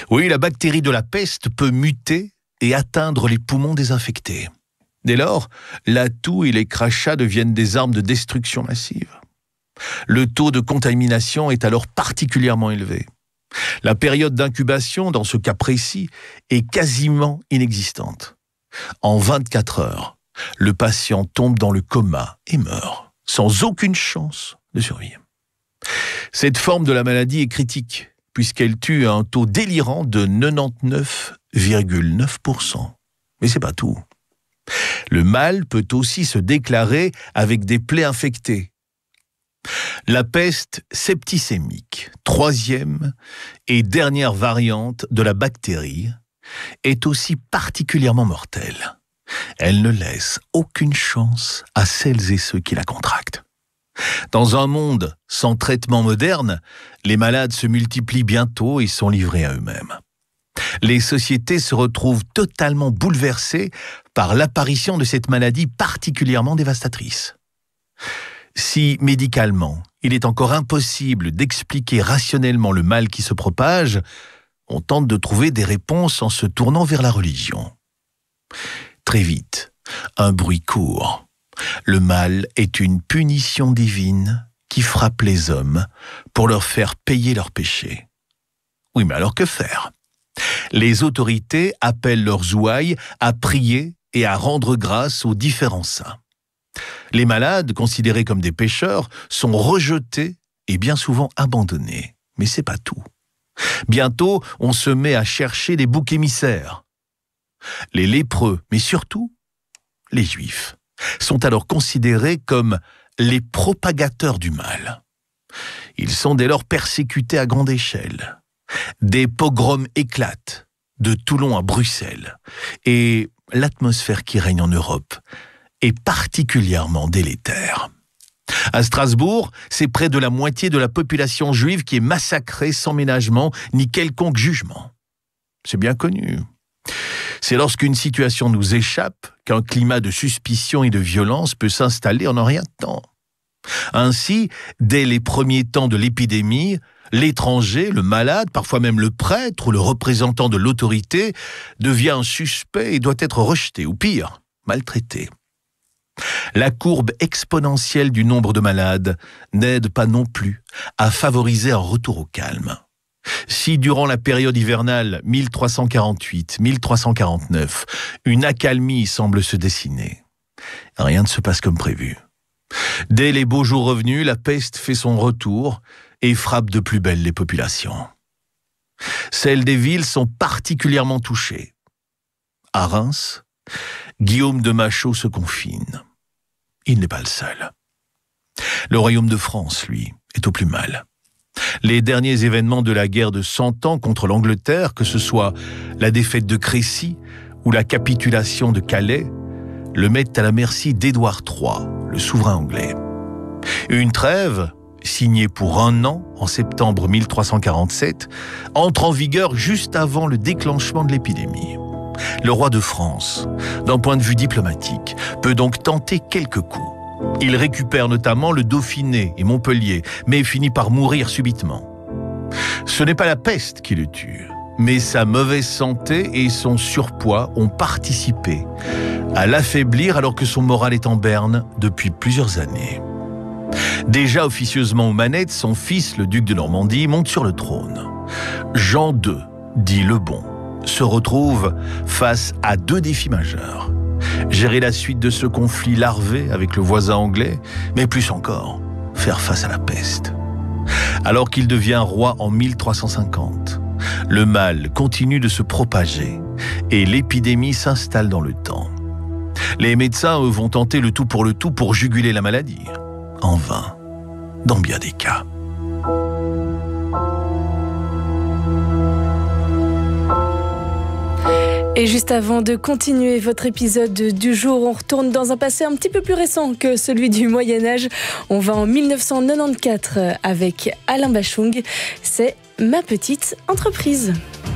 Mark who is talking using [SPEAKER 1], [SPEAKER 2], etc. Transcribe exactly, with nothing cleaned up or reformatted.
[SPEAKER 1] Oui, la bactérie de la peste peut muter et atteindre les poumons désinfectés. Dès lors, la toux et les crachats deviennent des armes de destruction massive. Le taux de contamination est alors particulièrement élevé. La période d'incubation, dans ce cas précis, est quasiment inexistante. En vingt-quatre heures, le patient tombe dans le coma et meurt, sans aucune chance de survie. Cette forme de la maladie est critique, puisqu'elle tue à un taux délirant de quatre-vingt-dix-neuf virgule neuf pour cent. Mais c'est pas tout. Le mal peut aussi se déclarer avec des plaies infectées. La peste septicémique, troisième et dernière variante de la bactérie, est aussi particulièrement mortelle. Elle ne laisse aucune chance à celles et ceux qui la contractent. Dans un monde sans traitement moderne, les malades se multiplient bientôt et sont livrés à eux-mêmes. Les sociétés se retrouvent totalement bouleversées par l'apparition de cette maladie particulièrement dévastatrice. Si, médicalement, il est encore impossible d'expliquer rationnellement le mal qui se propage, on tente de trouver des réponses en se tournant vers la religion. Très vite, un bruit court. Le mal est une punition divine qui frappe les hommes pour leur faire payer leurs péchés. Oui, mais alors que faire ? Les autorités appellent leurs ouailles à prier et à rendre grâce aux différents saints. Les malades, considérés comme des pécheurs, sont rejetés et bien souvent abandonnés. Mais c'est pas tout. Bientôt, on se met à chercher des boucs émissaires. Les lépreux, mais surtout les juifs, sont alors considérés comme les propagateurs du mal. Ils sont dès lors persécutés à grande échelle. Des pogroms éclatent, de Toulon à Bruxelles, et l'atmosphère qui règne en Europe est particulièrement délétère. À Strasbourg, c'est près de la moitié de la population juive qui est massacrée sans ménagement ni quelconque jugement. C'est bien connu. C'est lorsqu'une situation nous échappe qu'un climat de suspicion et de violence peut s'installer en un rien de temps. Ainsi, dès les premiers temps de l'épidémie, l'étranger, le malade, parfois même le prêtre ou le représentant de l'autorité devient un suspect et doit être rejeté, ou pire, maltraité. La courbe exponentielle du nombre de malades n'aide pas non plus à favoriser un retour au calme. Si durant la période hivernale mille trois cent quarante-huit mille trois cent quarante-neuf, une accalmie semble se dessiner, rien ne se passe comme prévu. Dès les beaux jours revenus, la peste fait son retour et frappe de plus belle les populations. Celles des villes sont particulièrement touchées. À Reims, Guillaume de Machaut se confine. Il n'est pas le seul. Le royaume de France, lui, est au plus mal. Les derniers événements de la guerre de Cent Ans contre l'Angleterre, que ce soit la défaite de Crécy ou la capitulation de Calais, le mettent à la merci d'Édouard trois, le souverain anglais. Une trêve, signée pour un an en septembre mille trois cent quarante-sept, entre en vigueur juste avant le déclenchement de l'épidémie. Le roi de France, d'un point de vue diplomatique, peut donc tenter quelques coups. Il récupère notamment le Dauphiné et Montpellier, mais finit par mourir subitement. Ce n'est pas la peste qui le tue, mais sa mauvaise santé et son surpoids ont participé à l'affaiblir alors que son moral est en berne depuis plusieurs années. Déjà officieusement aux manettes, son fils, le duc de Normandie, monte sur le trône. Jean deux, dit le Bon, se retrouve face à deux défis majeurs. Gérer la suite de ce conflit larvé avec le voisin anglais, mais plus encore, faire face à la peste. Alors qu'il devient roi en mille trois cent cinquante, le mal continue de se propager et l'épidémie s'installe dans le temps. Les médecins, eux, vont tenter le tout pour le tout pour juguler la maladie. En vain, dans bien des cas.
[SPEAKER 2] Et juste avant de continuer votre épisode du jour, on retourne dans un passé un petit peu plus récent que celui du Moyen-Âge. On va en mille neuf cent quatre-vingt-quatorze avec Alain Bachung. C'est Ma petite entreprise.